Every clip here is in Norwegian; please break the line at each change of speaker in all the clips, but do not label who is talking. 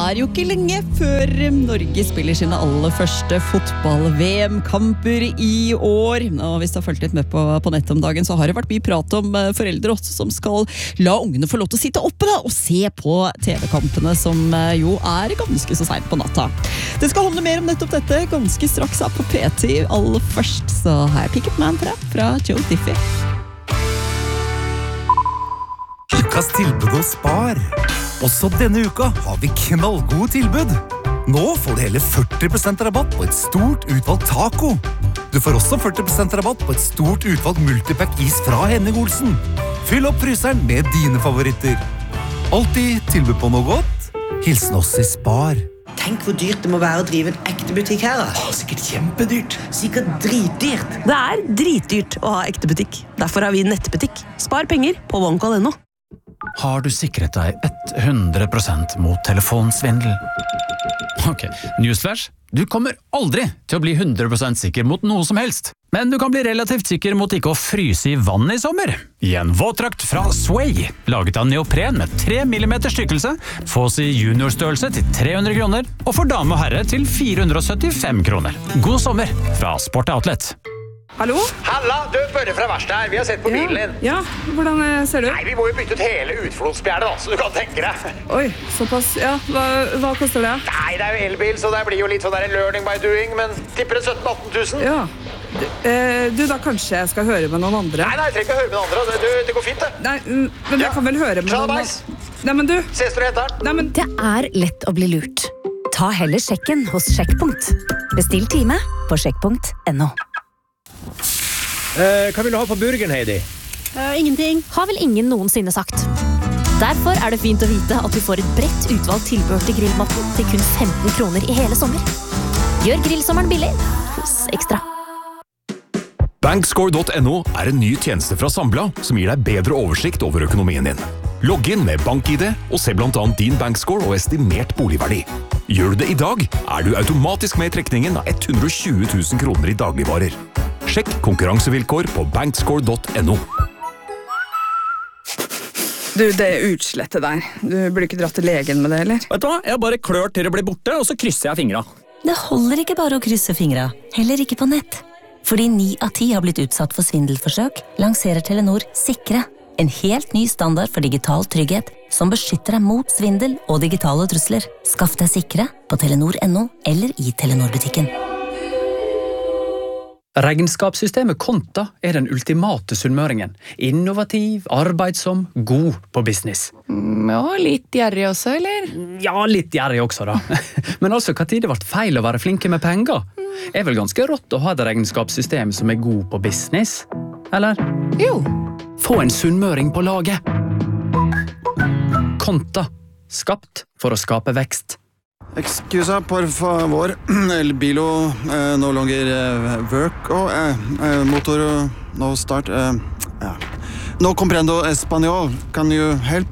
jo ikke lenge før Norge spiller sine aller første fotball-VM-kamper i år. Og hvis du har fulgt litt med på nett om dagen, så har det vært mye prat om foreldre også som skal la ungene få lov til å sitte oppe og se på TV-kampene, som jo ganske så sent på natta. Det skal handle mer om nettopp dette ganske straks her på P10. Aller først så har jeg Pick Up Man fra Joe Diffie.
Ukas tilbud hos Spar. Også denne uka har vi knallgode tilbud. Nå får du hele 40% rabatt på et stort utvalgt taco. Du får også 40% rabatt på et stort utvalgt multipack is fra Henning Olsen. Fyll opp fryseren med dine favoritter. Alltid tilbud på noe godt. Hilsen oss i Spar.
Tenk hvor dyrt det må være å drive en ekte butikk her.
Sikkert kjempedyrt.
Sikkert dritdyrt.
Det dritdyrt å ha ekte butikk. Derfor har vi nettbutikk. Spar penger på OneCall.no.
Har du sikret deg 100% mot telefonsvindel? Ok, newsflash. Du kommer aldri til å bli 100% sikker mot noe som helst. Men du kan bli relativt sikker mot ikke å fryse i vann i sommer. I en våtdrakt fra Sway, laget av neopren med 3 mm stykkelse, fås i juniorstørrelse til 300 kroner, og for dame og herre til 475 kroner. God sommer fra Sport Outlet.
Hallo?
Halla, du Børre fra verkstedet her. Vi har sett på bilen din.
Ja, hvordan ser du?
Nei, vi må jo bytte ut hele utflodsbjerdet da, så du kan tenke deg.
Oi, såpass. Ja, hva koster det?
Nei, det jo elbil, så det blir jo litt sånn der learning by doing, men tipper det 17-18 000.
Ja. Du, da kanskje jeg skal høre med noen andre?
Nei, jeg trenger ikke høre med noen andre. Det går fint, det.
Nei, men jeg kan vel høre med noen andre. Nei, men du.
Ses dere etter.
Nei, men...
Det lett å bli lurt. Ta heller sjekken hos Sjekkpunkt. Bestill time på sjekkpunkt.no.
Hva vil du ha på burgeren, Heidi?
Ingenting. Har vel ingen noensinne sagt. Derfor det fint å vite at du får et bredt utvalgt tilbehør til grillmatten til kun 15 kroner i hele sommer. Gjør grillsommeren billig hos Ekstra.
Bankscore.no en ny tjeneste fra Sambla som gir deg bedre oversikt over økonomien din. Logg inn med BankID og se blant annet din bankscore og estimert boligverdi. Gjør du det i dag, du automatisk med i trekningen av 120 000 kroner i dagligvarer. Sjekk konkurransevilkår på bankscore.no.
Du, det utslettet der. Du burde ikke dratt til legen med det, eller?
Vet du hva? Jeg bare klør til det blir borte, og så krysser jeg fingra.
Det holder ikke bare å krysse fingra, heller ikke på nett. Fordi 9 av 10 har blitt utsatt for svindelforsøk, lanserer Telenor Sikre. En helt ny standard for digital trygghet som beskytter deg mot svindel og digitale trusler. Skaff deg Sikre på Telenor.no eller i Telenor-butikken.
Regnskapssystemet Konta den ultimate sunnmøringen. Innovativ, arbeidsom, god på business.
Ja, litt gjerrig også, eller?
Ja, litt gjerrig også da. Men altså, hva tid det ble feil å være flinke med penger? Vel ganske rått å ha et regnskapssystem som god på business? Eller?
Jo.
Få en sunnmøring på laget. Konta. Skapt for å skape vekst.
Excusa, por favor. El bilo no longer work. Motor no start. No comprendo español. Can you help?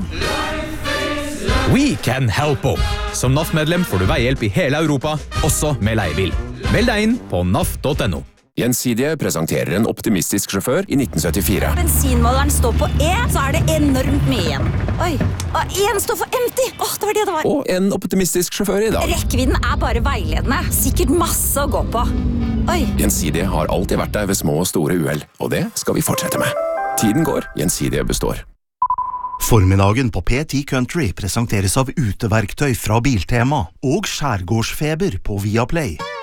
We can help. Som NAF-medlem får du veihjelp i hele Europa, også med leiebil. Meld deg inn på naf.no.
Gjensidige presenterer en optimistisk sjåfør i 1974.
Bensinmåleren står på E, så det enormt mye igjen. Oi, og en står for empty. Det var det var.
Og en optimistisk sjåfør i dag.
Rekkevidden bare veiledende. Sikkert masse å gå på. Oi.
Gjensidige har alltid vært der ved små og store uhell, og det skal vi fortsette med. Tiden går, Gjensidige består.
Formiddagen på P10 Country presenteres av uteverktøy fra Biltema og skjærgårdsfeber på Viaplay.